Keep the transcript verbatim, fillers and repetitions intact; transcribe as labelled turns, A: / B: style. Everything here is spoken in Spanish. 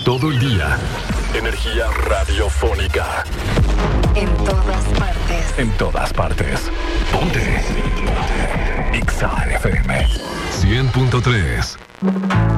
A: todo el día. Energía radiofónica.
B: En todas partes.
A: En todas partes. Ponte. Ponte. X A F M cien punto tres.